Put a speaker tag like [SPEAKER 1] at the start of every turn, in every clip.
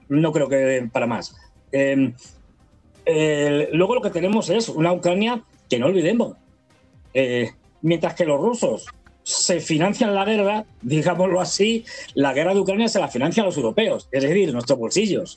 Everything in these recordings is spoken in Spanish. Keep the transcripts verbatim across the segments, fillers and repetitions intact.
[SPEAKER 1] no creo que para más. Eh, eh, luego lo que tenemos es una Ucrania que no olvidemos. Eh, mientras que los rusos se financian la guerra, digámoslo así, la guerra de Ucrania se la financian los europeos, es decir, nuestros bolsillos.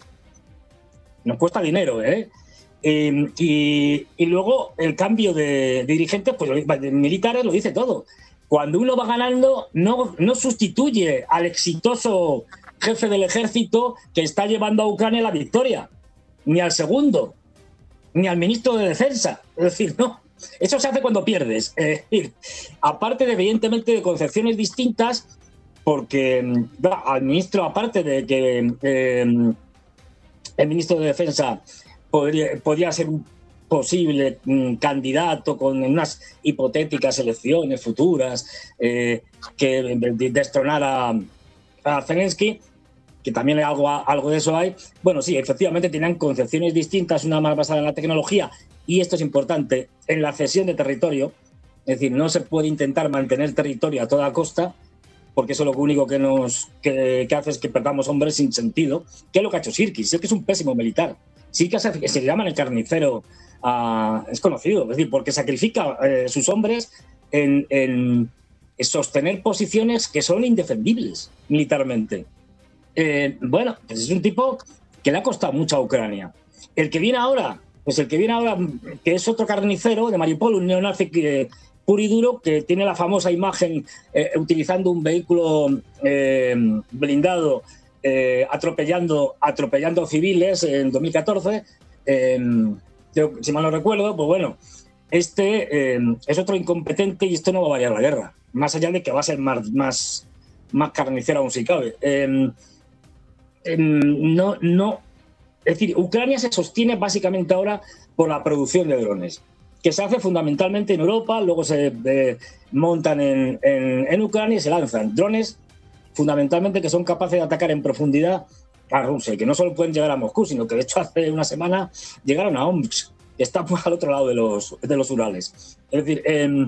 [SPEAKER 1] Nos cuesta dinero, ¿eh? Eh, y, y luego el cambio de, de dirigentes, pues de militares, lo dice todo. Cuando uno va ganando, no, no sustituye al exitoso jefe del ejército que está llevando a Ucrania a la victoria, ni al segundo, ni al ministro de Defensa. Es decir, no, eso se hace cuando pierdes. Es decir, aparte de, evidentemente, de concepciones distintas, porque al ministro, aparte de que eh, el ministro de Defensa podría, podría ser un posible mm, candidato con unas hipotéticas elecciones futuras eh, que destronara a Zelensky, que también algo, algo de eso hay. Bueno, sí, efectivamente tenían concepciones distintas, una más basada en la tecnología, y esto es importante, en la cesión de territorio. Es decir, no se puede intentar mantener territorio a toda costa, porque eso lo único que nos que, que hace es que perdamos hombres sin sentido, que es lo que ha hecho Sirkis. Sirkis es un pésimo militar. Sirkis se, se le llaman el carnicero, uh, es conocido, es decir, porque sacrifica eh, sus hombres en, en sostener posiciones que son indefendibles militarmente. Eh, bueno, pues es un tipo que le ha costado mucho a Ucrania. El que viene ahora, pues el que viene ahora, que es otro carnicero de Mariupol, un neonazi que, puro y duro, que tiene la famosa imagen eh, utilizando un vehículo eh, blindado, eh, atropellando, atropellando civiles en dos mil catorce. Eh, yo, si mal no recuerdo, pues bueno, este eh, es otro incompetente y esto no va a variar la guerra, más allá de que va a ser más, más, más carnicero aún si cabe. Eh, eh, no, no, es decir, Ucrania se sostiene básicamente ahora por la producción de drones, que se hace fundamentalmente en Europa, luego se eh, montan en, en, en Ucrania y se lanzan drones fundamentalmente que son capaces de atacar en profundidad a Rusia, y que no solo pueden llegar a Moscú, sino que de hecho hace una semana llegaron a Omsk, que está pues, al otro lado de los, de los Urales. Es decir, eh,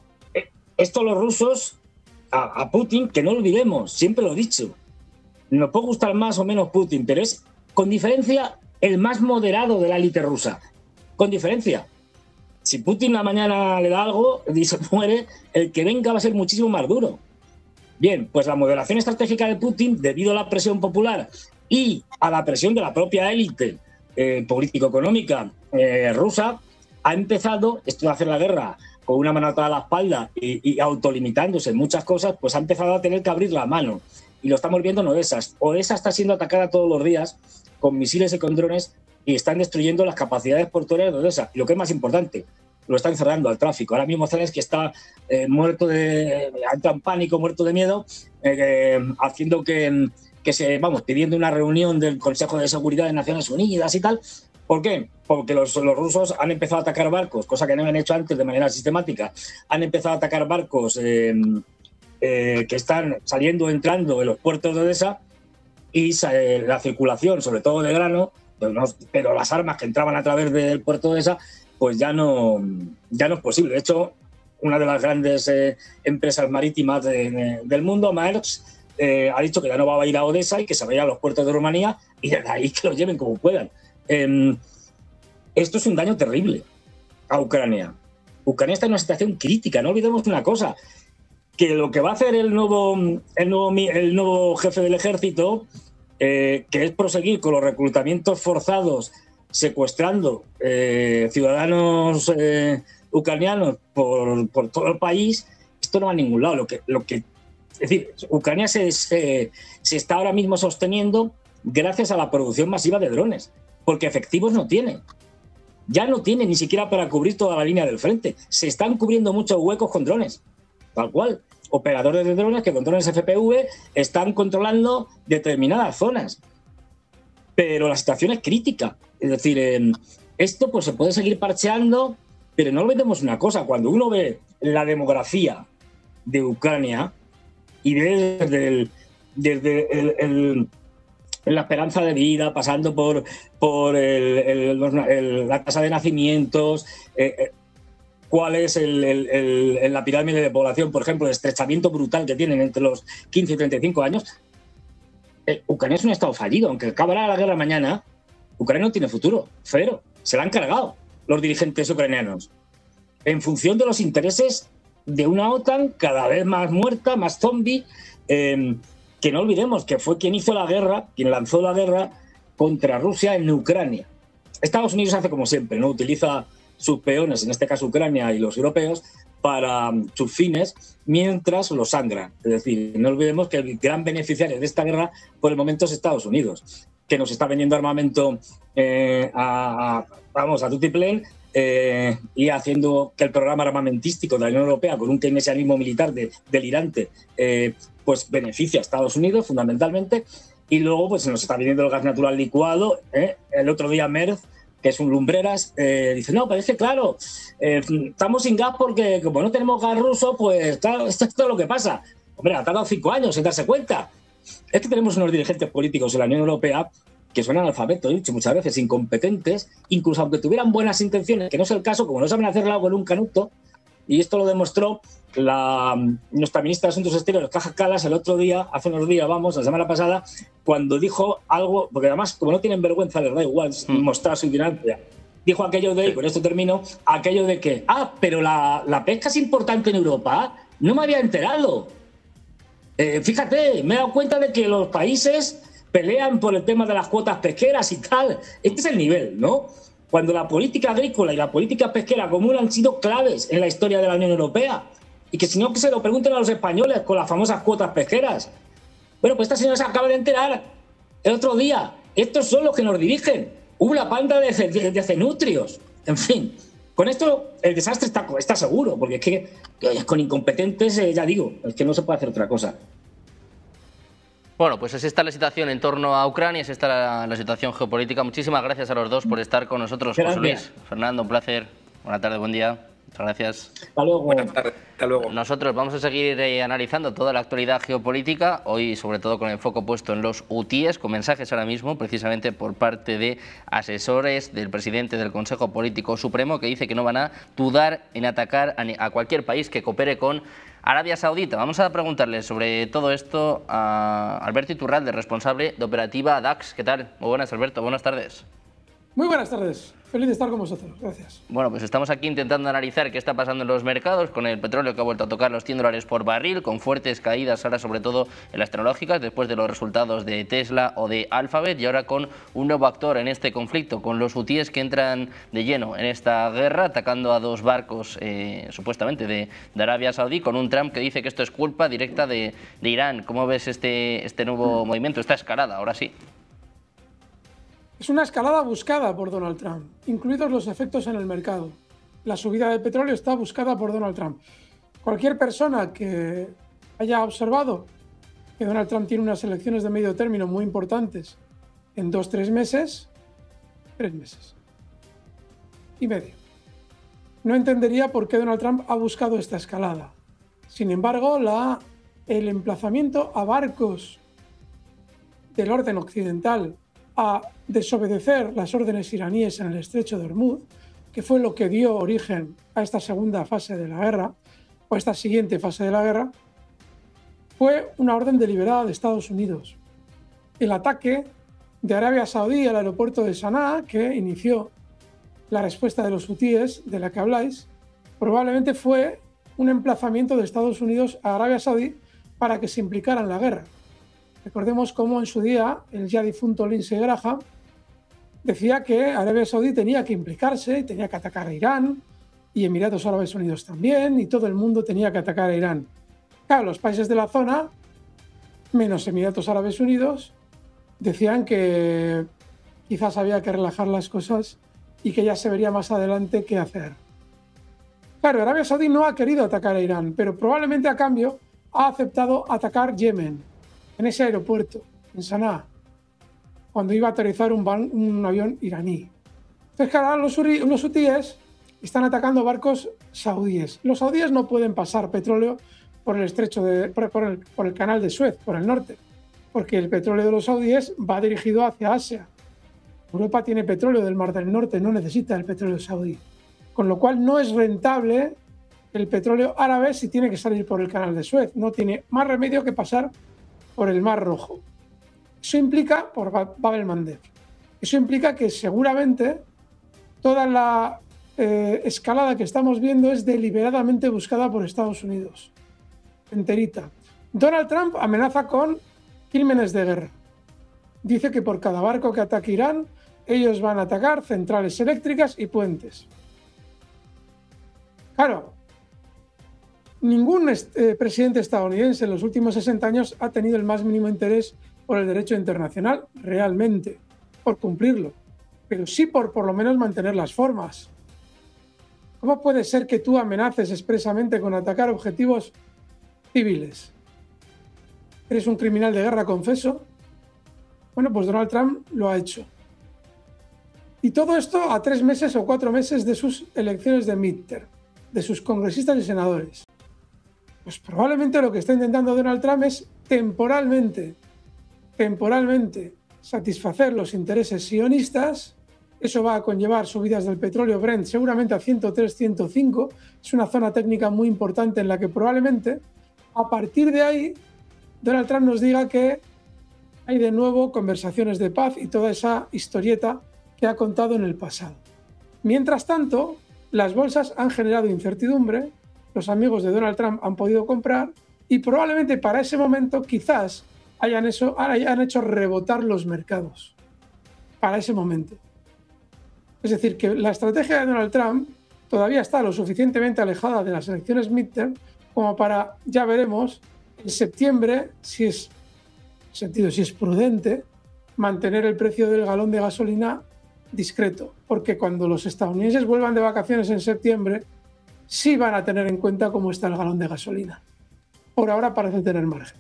[SPEAKER 1] esto los rusos, a, a Putin, que no olvidemos, siempre lo he dicho, nos puede gustar más o menos Putin, pero es con diferencia el más moderado de la élite rusa, con diferencia. Si Putin la mañana le da algo y se muere, el que venga va a ser muchísimo más duro. Bien, pues la moderación estratégica de Putin, debido a la presión popular y a la presión de la propia élite eh, político-económica eh, rusa, ha empezado, esto de hacer la guerra con una mano atada a la espalda y, y autolimitándose en muchas cosas, pues ha empezado a tener que abrir la mano. Y lo estamos viendo en Odessa. Odessa está siendo atacada todos los días con misiles y con drones y están destruyendo las capacidades portuarias de Odessa. Y lo que es más importante, lo están cerrando al tráfico. Ahora mismo Zelensky está eh, muerto de... entra en pánico, muerto de miedo, eh, haciendo que, que se... vamos, pidiendo una reunión del Consejo de Seguridad de Naciones Unidas y tal. ¿Por qué? Porque los, los rusos han empezado a atacar barcos, cosa que no habían hecho antes de manera sistemática. Han empezado a atacar barcos eh, eh, que están saliendo o entrando en los puertos de Odessa, y eh, la circulación, sobre todo de grano, pero, no, pero las armas que entraban a través del puerto de Odessa, pues ya no, ya no es posible. De hecho, una de las grandes eh, empresas marítimas de, de, del mundo, Maersk, eh, ha dicho que ya no va a ir a Odessa y que se vaya a los puertos de Rumanía y de ahí que los lleven como puedan. Eh, esto es un daño terrible a Ucrania. Ucrania está en una situación crítica. No olvidemos una cosa, que lo que va a hacer el nuevo, el nuevo, el nuevo jefe del ejército, eh, que es proseguir con los reclutamientos forzados, secuestrando eh, ciudadanos eh, ucranianos por, por todo el país, esto no va a ningún lado. Lo que, lo que, es decir, Ucrania se, se, se está ahora mismo sosteniendo gracias a la producción masiva de drones, porque efectivos no tiene. Ya no tiene ni siquiera para cubrir toda la línea del frente. Se están cubriendo muchos huecos con drones, tal cual. Operadores de drones que con drones F P V están controlando determinadas zonas. Pero la situación es crítica. Es decir, eh, esto pues se puede seguir parcheando, pero no olvidemos una cosa. Cuando uno ve la demografía de Ucrania y ve desde, el, desde el, el, la esperanza de vida, pasando por, por el, el, el, la tasa de nacimientos, eh, eh, cuál es el, el, el, la pirámide de población, por ejemplo, el estrechamiento brutal que tienen entre los quince y treinta y cinco años, eh, Ucrania es un estado fallido. Aunque acabará la guerra mañana, Ucrania no tiene futuro, cero. Se la han cargado los dirigentes ucranianos en función de los intereses de una OTAN cada vez más muerta, más zombie, eh, que no olvidemos que fue quien hizo la guerra, quien lanzó la guerra contra Rusia en Ucrania. Estados Unidos hace como siempre, ¿no? Utiliza sus peones, en este caso Ucrania y los europeos, para sus fines, mientras los sangran. Es decir, no olvidemos que el gran beneficiario de esta guerra por el momento es Estados Unidos, que nos está vendiendo armamento eh, a, a, vamos, a tutiplén, eh, y haciendo que el programa armamentístico de la Unión Europea, con un keynesianismo militar de, delirante, eh, pues beneficia a Estados Unidos fundamentalmente, y luego pues se nos está vendiendo el gas natural licuado. ¿eh? El otro día Merz, que es un lumbreras, eh, dice, no, pero es que claro, eh, estamos sin gas porque como no tenemos gas ruso, pues claro, esto es todo lo que pasa. Hombre, ha tardado cinco años en darse cuenta. Es que tenemos unos dirigentes políticos en la Unión Europea que son analfabetos, dicho muchas veces, incompetentes, incluso aunque tuvieran buenas intenciones, que no es el caso, como no saben hacer algo en un canuto, y esto lo demostró la, nuestra ministra de Asuntos Exteriores, Kaja Kallas, el otro día, hace unos días, vamos, la semana pasada, cuando dijo algo, porque además, como no tienen vergüenza, les da igual mm. mostrar su ignorancia, dijo aquello de, y con esto termino, aquello de que, ah, pero la, la pesca es importante en Europa, no me había enterado. Eh, fíjate, me he dado cuenta de que los países pelean por el tema de las cuotas pesqueras y tal. Este es el nivel, ¿no? Cuando la política agrícola y la política pesquera común han sido claves en la historia de la Unión Europea. Y que si no, que se lo pregunten a los españoles con las famosas cuotas pesqueras. Bueno, pues esta señora se acaba de enterar el otro día. Estos son los que nos dirigen. Una panda de, de, de cenutrios. En fin, con esto el desastre está, está seguro, porque es que, que con incompetentes, eh, ya digo, es que no se puede hacer otra cosa.
[SPEAKER 2] Bueno, pues así está la situación en torno a Ucrania, así está la, la situación geopolítica. Muchísimas gracias a los dos por estar con nosotros. José Luis, Fernando, un placer. Buenas tardes, buen día. Muchas gracias.
[SPEAKER 1] Hasta luego.
[SPEAKER 3] Buenas tardes. Hasta luego.
[SPEAKER 2] Nosotros vamos a seguir eh, analizando toda la actualidad geopolítica, hoy sobre todo con el foco puesto en los hutíes, con mensajes ahora mismo precisamente por parte de asesores del presidente del Consejo Político Supremo, que dice que no van a dudar en atacar a, a cualquier país que coopere con Arabia Saudita. Vamos a preguntarle sobre todo esto a Alberto Iturralde, responsable de operativa DAX. ¿Qué tal? Muy buenas, Alberto. Buenas tardes.
[SPEAKER 4] Muy buenas tardes. Feliz de estar con vosotros. Gracias.
[SPEAKER 2] Bueno, pues estamos aquí intentando analizar qué está pasando en los mercados, con el petróleo que ha vuelto a tocar los cien dólares por barril, con fuertes caídas ahora sobre todo en las tecnológicas, después de los resultados de Tesla o de Alphabet, y ahora con un nuevo actor en este conflicto, con los hutíes que entran de lleno en esta guerra, atacando a dos barcos eh, supuestamente de, de Arabia Saudí, con un Trump que dice que esto es culpa directa de, de Irán. ¿Cómo ves este, este nuevo mm. movimiento, esta escalada, ahora sí?
[SPEAKER 4] Es una escalada buscada por Donald Trump, incluidos los efectos en el mercado. La subida del petróleo está buscada por Donald Trump. Cualquier persona que haya observado que Donald Trump tiene unas elecciones de medio término muy importantes en dos, tres meses, tres meses y medio, no entendería por qué Donald Trump ha buscado esta escalada. Sin embargo, la, el emplazamiento a barcos del orden occidental a desobedecer las órdenes iraníes en el estrecho de Hormuz, que fue lo que dio origen a esta segunda fase de la guerra, o esta siguiente fase de la guerra, fue una orden deliberada de Estados Unidos. El ataque de Arabia Saudí al aeropuerto de Sanaa, que inició la respuesta de los hutíes, de la que habláis, probablemente fue un emplazamiento de Estados Unidos a Arabia Saudí para que se implicara en la guerra. Recordemos cómo en su día el ya difunto Lindsey Graham decía que Arabia Saudí tenía que implicarse, tenía que atacar a Irán, y Emiratos Árabes Unidos también, y todo el mundo tenía que atacar a Irán. Claro, los países de la zona, menos Emiratos Árabes Unidos, decían que quizás había que relajar las cosas y que ya se vería más adelante qué hacer. Claro, Arabia Saudí no ha querido atacar a Irán, pero probablemente a cambio ha aceptado atacar Yemen, en ese aeropuerto, en Sanaa, cuando iba a aterrizar un, van, un avión iraní. Entonces, claro, los, los hutíes están atacando barcos saudíes. Los saudíes no pueden pasar petróleo por el estrecho de, por, por, el, por el canal de Suez, por el norte, porque el petróleo de los saudíes va dirigido hacia Asia. Europa tiene petróleo del Mar del Norte, no necesita el petróleo saudí. Con lo cual no es rentable el petróleo árabe si tiene que salir por el canal de Suez. No tiene más remedio que pasar por el Mar Rojo. Eso implica, por Bab el-Mandeb, eso implica que seguramente toda la eh, escalada que estamos viendo es deliberadamente buscada por Estados Unidos, enterita. Donald Trump amenaza con crímenes de guerra. Dice que por cada barco que ataque Irán, ellos van a atacar centrales eléctricas y puentes. Claro, ningún eh, presidente estadounidense en los últimos sesenta años ha tenido el más mínimo interés por el derecho internacional, realmente, por cumplirlo, pero sí por por lo menos mantener las formas. ¿Cómo puede ser que tú amenaces expresamente con atacar objetivos civiles? ¿Eres un criminal de guerra, confeso? Bueno, pues Donald Trump lo ha hecho. Y todo esto a tres meses o cuatro meses de sus elecciones de midterm, de sus congresistas y senadores. Pues probablemente lo que está intentando Donald Trump es temporalmente, temporalmente satisfacer los intereses sionistas. Eso va a conllevar subidas del petróleo Brent seguramente a ciento tres, ciento cinco. Es una zona técnica muy importante en la que probablemente a partir de ahí Donald Trump nos diga que hay de nuevo conversaciones de paz y toda esa historieta que ha contado en el pasado. Mientras tanto, las bolsas han generado incertidumbre, los amigos de Donald Trump han podido comprar y probablemente para ese momento quizás hayan, eso, hayan hecho rebotar los mercados. Para ese momento. Es decir, que la estrategia de Donald Trump todavía está lo suficientemente alejada de las elecciones midterm como para, ya veremos, en septiembre, si es, sentido, si es prudente, mantener el precio del galón de gasolina discreto, porque cuando los estadounidenses vuelvan de vacaciones en septiembre, sí van a tener en cuenta cómo está el galón de gasolina. Por ahora parece tener margen.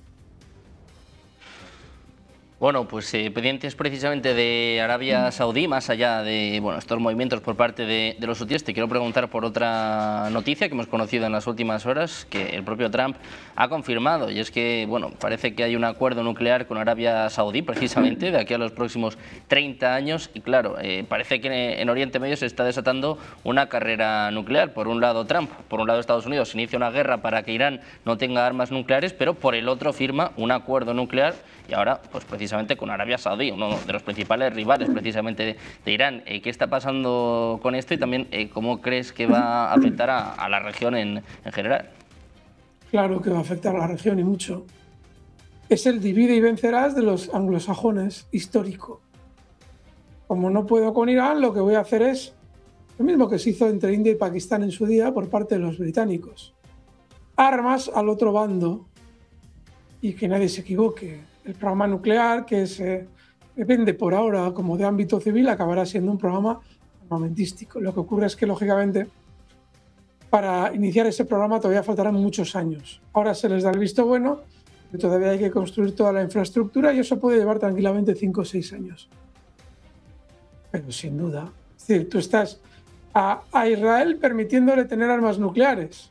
[SPEAKER 2] Bueno, pues eh, pendientes precisamente de Arabia Saudí, más allá de bueno, estos movimientos por parte de, de los hutíes, te quiero preguntar por otra noticia que hemos conocido en las últimas horas, que el propio Trump ha confirmado, y es que bueno, parece que hay un acuerdo nuclear con Arabia Saudí, precisamente, de aquí a los próximos treinta años, y claro, eh, parece que en Oriente Medio se está desatando una carrera nuclear. Por un lado Trump, por un lado Estados Unidos inicia una guerra para que Irán no tenga armas nucleares, pero por el otro firma un acuerdo nuclear, y ahora pues precisamente con Arabia Saudí, uno de los principales rivales precisamente de, de Irán. Eh, ¿Qué está pasando con esto y también eh, cómo crees que va a afectar a, a la región en, en general?
[SPEAKER 4] Claro que va a afectar a la región y mucho. Es el divide y vencerás de los anglosajones histórico. Como no puedo con Irán, lo que voy a hacer es lo mismo que se hizo entre India y Pakistán en su día por parte de los británicos. Armas al otro bando y que nadie se equivoque. El programa nuclear, que se vende por ahora como de ámbito civil, acabará siendo un programa armamentístico. Lo que ocurre es que, lógicamente, para iniciar ese programa todavía faltarán muchos años. Ahora se les da el visto bueno, pero todavía hay que construir toda la infraestructura y eso puede llevar tranquilamente cinco o seis años. Pero sin duda, es decir, tú estás a, a Israel permitiéndole tener armas nucleares,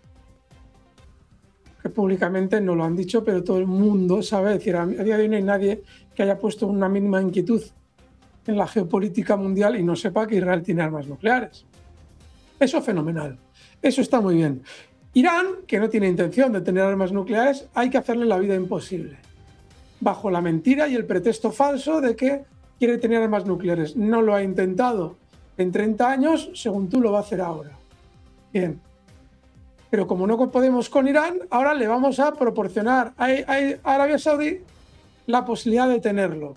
[SPEAKER 4] que públicamente no lo han dicho, pero todo el mundo sabe. Es decir, a día de hoy no hay nadie que haya puesto una mínima inquietud en la geopolítica mundial y no sepa que Israel tiene armas nucleares. Eso es fenomenal. Eso está muy bien. Irán, que no tiene intención de tener armas nucleares, hay que hacerle la vida imposible, bajo la mentira y el pretexto falso de que quiere tener armas nucleares. No lo ha intentado en treinta años, según tú lo va a hacer ahora. Bien. Pero como no podemos con Irán, ahora le vamos a proporcionar a, a Arabia Saudí la posibilidad de tenerlo.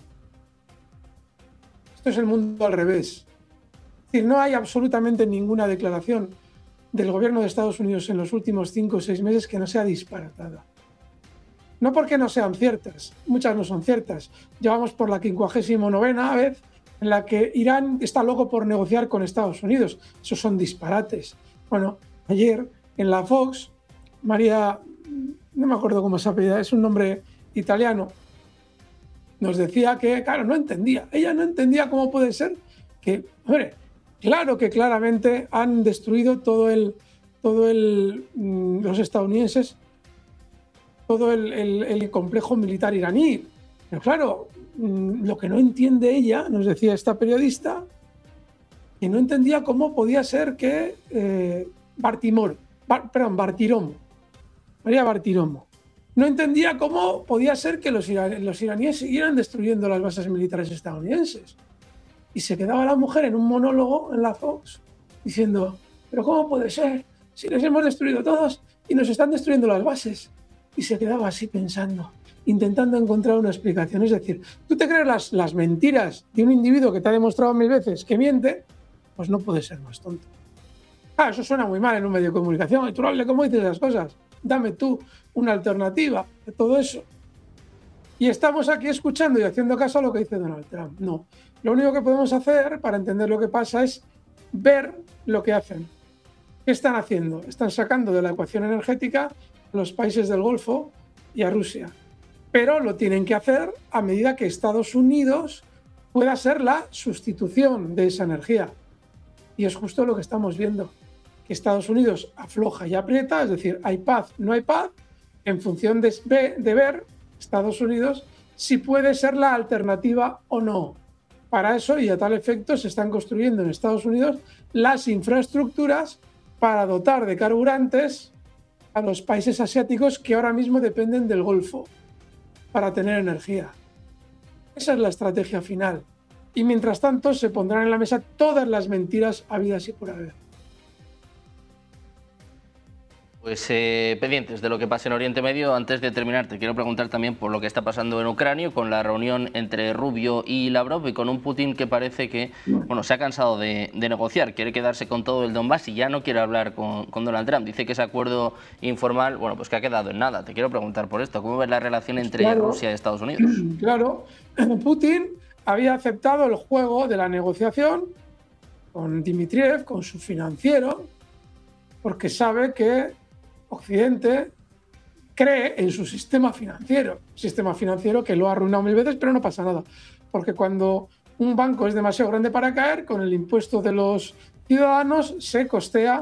[SPEAKER 4] Esto es el mundo al revés. Es decir, no hay absolutamente ninguna declaración del gobierno de Estados Unidos en los últimos cinco o seis meses que no sea disparatada. No porque no sean ciertas, muchas no son ciertas. Llevamos por la quincuagésima novena vez en la que Irán está loco por negociar con Estados Unidos. Esos son disparates. Bueno, ayer en la Fox, María, no me acuerdo cómo se apellida, es un nombre italiano, nos decía que, claro, no entendía. Ella no entendía cómo puede ser que, hombre, claro que claramente han destruido todo el, todo el, los estadounidenses, todo el, el, el complejo militar iraní. Pero claro, lo que no entiende ella, nos decía esta periodista, que no entendía cómo podía ser que eh, Bartimor, Bar, perdón, Bartiromo, María Bartiromo, no entendía cómo podía ser que los, iraníes, los iraníes siguieran destruyendo las bases militares estadounidenses. Y se quedaba la mujer en un monólogo en la Fox diciendo, pero ¿cómo puede ser? Si les hemos destruido todos y nos están destruyendo las bases. Y se quedaba así pensando, intentando encontrar una explicación. Es decir, tú te crees las, las mentiras de un individuo que te ha demostrado mil veces que miente, pues no puedes ser más tonto. Ah, eso suena muy mal en un medio de comunicación. Y tú, ¿cómo dices esas cosas? Dame tú una alternativa de todo eso. Y estamos aquí escuchando y haciendo caso a lo que dice Donald Trump. No. Lo único que podemos hacer para entender lo que pasa es ver lo que hacen. ¿Qué están haciendo? Están sacando de la ecuación energética a los países del Golfo y a Rusia. Pero lo tienen que hacer a medida que Estados Unidos pueda ser la sustitución de esa energía. Y es justo lo que estamos viendo. Que Estados Unidos afloja y aprieta, es decir, hay paz, no hay paz, en función de, de ver Estados Unidos si puede ser la alternativa o no. Para eso y a tal efecto se están construyendo en Estados Unidos las infraestructuras para dotar de carburantes a los países asiáticos que ahora mismo dependen del Golfo para tener energía. Esa es la estrategia final. Y mientras tanto se pondrán en la mesa todas las mentiras habidas y por haber.
[SPEAKER 2] Pues eh, pendientes de lo que pasa en Oriente Medio. Antes de terminar, te quiero preguntar también por lo que está pasando en Ucrania, con la reunión entre Rubio y Lavrov, y con un Putin que parece que bueno, se ha cansado de, de negociar, quiere quedarse con todo el Donbass y ya no quiere hablar con, con Donald Trump. Dice que ese acuerdo informal, bueno, pues que ha quedado en nada. Te quiero preguntar por esto, ¿cómo ves la relación entre
[SPEAKER 4] claro,
[SPEAKER 2] Rusia y Estados Unidos?
[SPEAKER 4] Claro, Putin había aceptado el juego de la negociación con Dmitriev, con su financiero, porque sabe que Occidente cree en su sistema financiero, sistema financiero que lo ha arruinado mil veces, pero no pasa nada, porque cuando un banco es demasiado grande para caer, con el impuesto de los ciudadanos se costea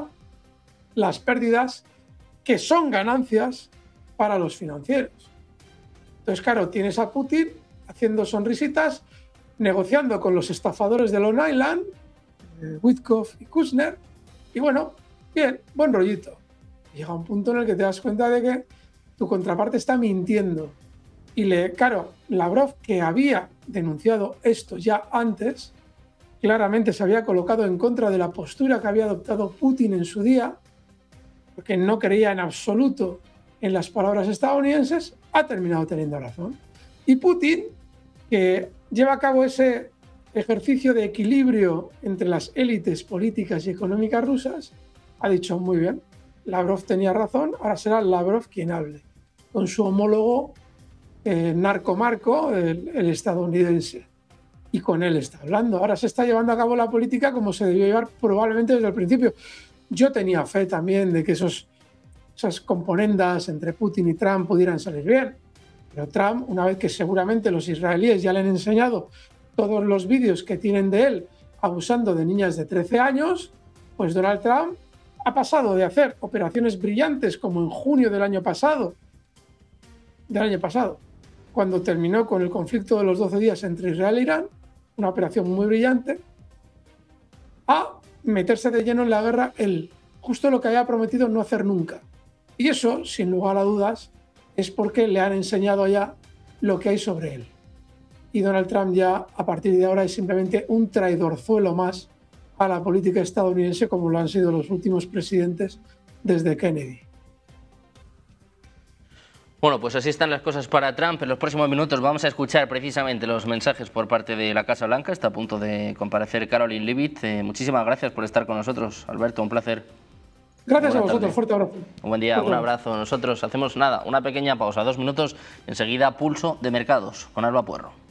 [SPEAKER 4] las pérdidas que son ganancias para los financieros. Entonces, claro, tienes a Putin haciendo sonrisitas, negociando con los estafadores de Long Island, eh, Witkoff y Kushner, y bueno, bien, buen rollito. Llega un punto en el que te das cuenta de que tu contraparte está mintiendo. Y le, claro, Lavrov, que había denunciado esto ya antes, claramente se había colocado en contra de la postura que había adoptado Putin en su día, porque no creía en absoluto en las palabras estadounidenses, ha terminado teniendo razón. Y Putin, que lleva a cabo ese ejercicio de equilibrio entre las élites políticas y económicas rusas, ha dicho muy bien, Lavrov tenía razón, ahora será Lavrov quien hable, con su homólogo eh, narcomarco, el, el estadounidense. Y con él está hablando. Ahora se está llevando a cabo la política como se debió llevar probablemente desde el principio. Yo tenía fe también de que esos, esas componendas entre Putin y Trump pudieran salir bien. Pero Trump, una vez que seguramente los israelíes ya le han enseñado todos los vídeos que tienen de él abusando de niñas de trece años, pues Donald Trump ha pasado de hacer operaciones brillantes como en junio del año pasado, del año pasado, cuando terminó con el conflicto de los doce días entre Israel e Irán, una operación muy brillante, a meterse de lleno en la guerra él, justo lo que había prometido no hacer nunca. Y eso, sin lugar a dudas, es porque le han enseñado ya lo que hay sobre él. Y Donald Trump ya, a partir de ahora, es simplemente un traidorzuelo más a la política estadounidense, como lo han sido los últimos presidentes desde Kennedy.
[SPEAKER 2] Bueno, pues así están las cosas para Trump. En los próximos minutos vamos a escuchar precisamente los mensajes por parte de la Casa Blanca. Está a punto de comparecer Caroline Leavitt. Eh, muchísimas gracias por estar con nosotros, Alberto, un placer.
[SPEAKER 4] Gracias a vosotros, fuerte abrazo.
[SPEAKER 2] Un buen día, un abrazo. Nosotros hacemos nada, una pequeña pausa, dos minutos, enseguida Pulso de Mercados con Alba Puerro.